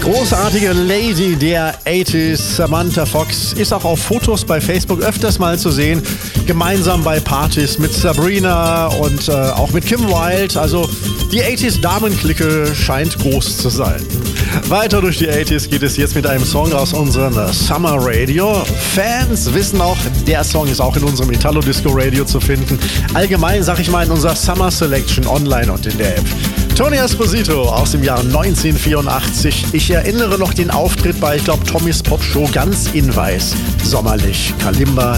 Großartige Lady der 80s, Samantha Fox, ist auch auf Fotos bei Facebook öfters mal zu sehen. Gemeinsam bei Partys mit Sabrina und auch mit Kim Wilde. Also die 80s Damenklicke scheint groß zu sein. Weiter durch die 80s geht es jetzt mit einem Song aus unserem Summer Radio. Fans wissen auch, der Song ist auch in unserem Italo Disco Radio zu finden. Allgemein, sag ich mal, in unserer Summer Selection online und in der App. Tony Esposito aus dem Jahr 1984. Ich erinnere noch den Auftritt bei, ich glaube, Tommy's Pop Show, ganz in weiß. Sommerlich, Kalimba.